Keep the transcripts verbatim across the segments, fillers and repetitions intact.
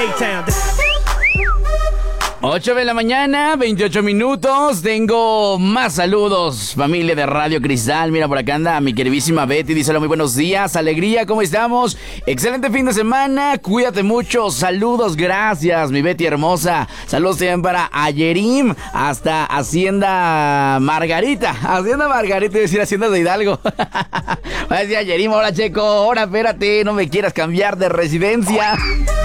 ocho de la mañana, veintiocho minutos. Tengo más saludos, familia de Radio Cristal. Mira, por acá anda mi queridísima Betty. Díselo, muy buenos días, alegría, ¿cómo estamos? Excelente fin de semana, cuídate mucho. Saludos, gracias, mi Betty hermosa. Saludos también para Ayerim, hasta Hacienda Margarita. Hacienda Margarita, decir Hacienda de Hidalgo. Va a decir Ayerim, hola Checo, ahora espérate, no me quieras cambiar de residencia.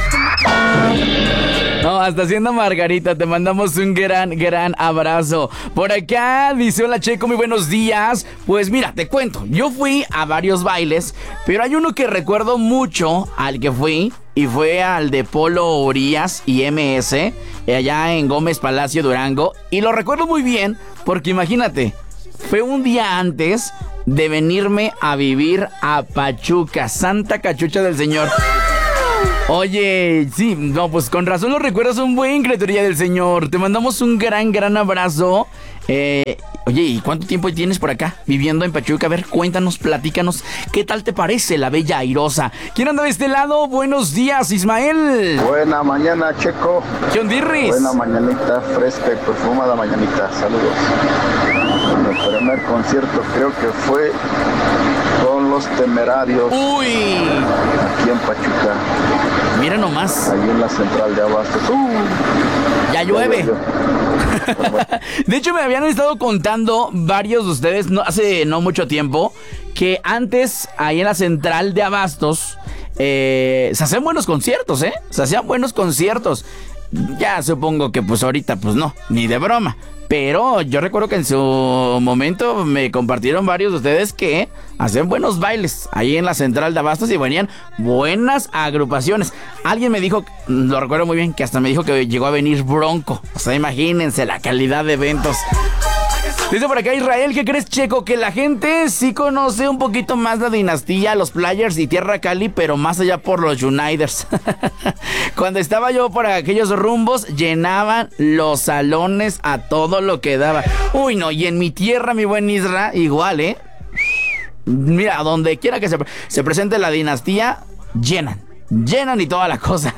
No, hasta Hacienda Margarita, te mandamos un gran, gran abrazo. Por acá dice, hola Checo, muy buenos días. Pues mira, te cuento, yo fui a varios bailes, pero hay uno que recuerdo mucho al que fui, y fue al de Polo Urias y M S, allá en Gómez Palacio, Durango. Y lo recuerdo muy bien, porque imagínate, fue un día antes de venirme a vivir a Pachuca, Santa Cachucha del Señor. Oye, sí, no, pues con razón los recuerdos son buen, criatura del Señor. Te mandamos un gran, gran abrazo. Eh, oye, ¿y cuánto tiempo tienes por acá viviendo en Pachuca? A ver, cuéntanos, platícanos, ¿qué tal te parece la bella airosa? ¿Quién anda de este lado? Buenos días, Ismael. Buena mañana, Checo. ¿Qué ondirris? Buena mañanita, fresca y perfumada mañanita. Saludos. Mi primer concierto creo que fue con Los Temerarios. Uy. Aquí en Pachuca. Mira nomás. Ahí en la central de Abastos. Uh, ya llueve. De hecho, me habían estado contando varios de ustedes, no, hace no mucho tiempo, que antes, ahí en la central de Abastos, eh, se hacían buenos conciertos, ¿eh? Se hacían buenos conciertos. Ya supongo que pues ahorita pues no, ni de broma. Pero yo recuerdo que en su momento me compartieron varios de ustedes que hacían buenos bailes ahí en la central de Abastos y venían buenas agrupaciones. Alguien me dijo, lo recuerdo muy bien, que hasta me dijo que llegó a venir Bronco. O sea, imagínense la calidad de eventos. Dice por acá Israel, ¿qué crees, Checo? Que la gente sí conoce un poquito más la dinastía, los Players y Tierra Cali, pero más allá por los Uniters. Cuando estaba yo por aquellos rumbos, llenaban los salones a todo lo que daba. Uy, no, y en mi tierra, mi buen Isra, igual, ¿eh? Mira, donde quiera que se, se presente la dinastía, llenan, llenan y toda la cosa.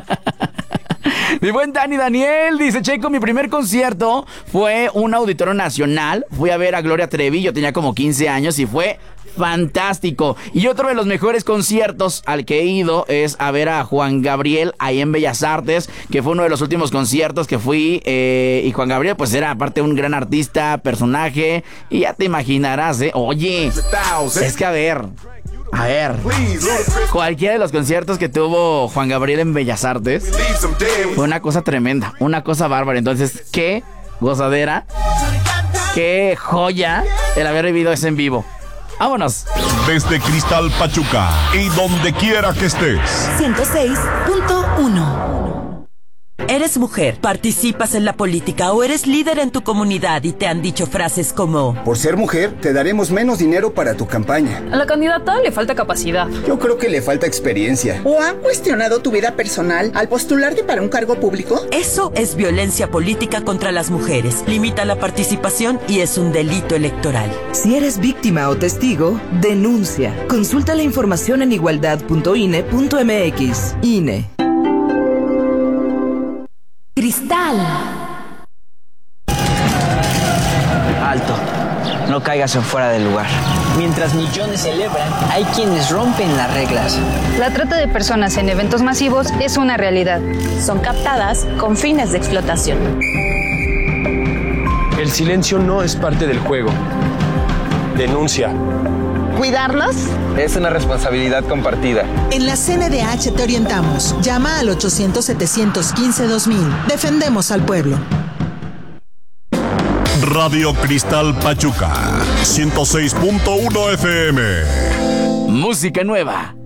Mi buen Dani Daniel dice, Checo, mi primer concierto fue un auditorio nacional. Fui a ver a Gloria Trevi, yo tenía como quince años y fue fantástico. Y otro de los mejores conciertos al que he ido es a ver a Juan Gabriel ahí en Bellas Artes, que fue uno de los últimos conciertos que fui. Eh, y Juan Gabriel pues era aparte un gran artista, personaje, y ya te imaginarás, ¿eh? Oye, es que a ver... A ver, cualquiera de los conciertos que tuvo Juan Gabriel en Bellas Artes fue una cosa tremenda, una cosa bárbara. Entonces, qué gozadera, qué joya el haber vivido eso en vivo. ¡Vámonos! Desde Cristal Pachuca y donde quiera que estés. ciento seis punto uno. ¿Eres mujer, participas en la política o eres líder en tu comunidad y te han dicho frases como: por ser mujer, te daremos menos dinero para tu campaña? A la candidata le falta capacidad. Yo creo que le falta experiencia. ¿O han cuestionado tu vida personal al postularte para un cargo público? Eso es violencia política contra las mujeres. Limita la participación y es un delito electoral. Si eres víctima o testigo, denuncia. Consulta la información en igualdad punto i n e punto m x. I N E. Cristal. Alto, no caigas en fuera del lugar. Mientras millones celebran, hay quienes rompen las reglas. La trata de personas en eventos masivos es una realidad. Son captadas con fines de explotación. El silencio no es parte del juego. Denuncia. ¿Cuidarlos? Es una responsabilidad compartida. En la C N D H te orientamos. Llama al ochocientos, setecientos quince, dos mil. Defendemos al pueblo. Radio Cristal Pachuca, ciento seis punto uno F M. Música nueva